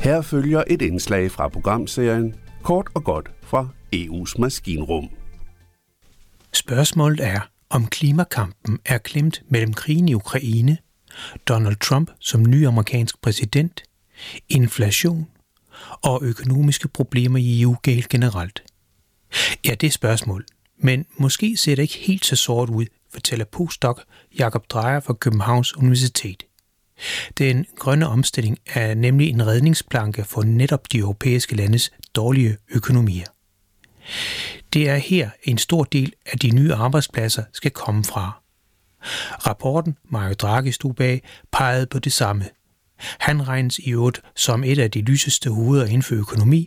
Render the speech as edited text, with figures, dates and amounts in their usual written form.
Her følger et indslag fra programserien Kort og godt fra EU's maskinrum. Spørgsmålet er, om klimakampen er klemt mellem krigen i Ukraine, Donald Trump som ny amerikansk præsident, inflation og økonomiske problemer i EU helt generelt. Ja, det er spørgsmål, men måske ser det ikke helt så sort ud, fortæller postdoc Jakob Dreyer fra Københavns Universitet. Den grønne omstilling er nemlig en redningsplanke for netop de europæiske landes dårlige økonomier. Det er her en stor del af de nye arbejdspladser skal komme fra. Rapporten Mario Draghi stod bag pegede på det samme. Han regnes i øvrigt som et af de lyseste hoveder inden for økonomi